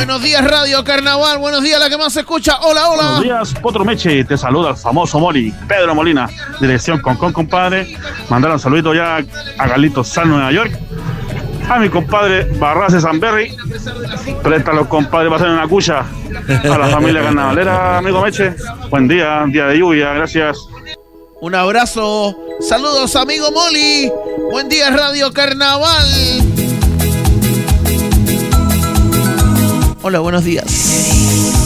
Buenos días, Radio Carnaval. Buenos días, la que más se escucha. Hola, hola. Buenos días, Potro Meche. Te saluda el famoso Moli, Pedro Molina. Dirección Concón, compadre. Mandar un saludito ya a Carlitos Sal, Nueva York. A mi compadre Barras de Sanberry. Préstalo, compadre, para hacer una cucha a la familia carnavalera, amigo Meche. Buen día, día de lluvia, gracias. Un abrazo. Saludos, amigo Moli. Buen día, Radio Carnaval. Hola, buenos días.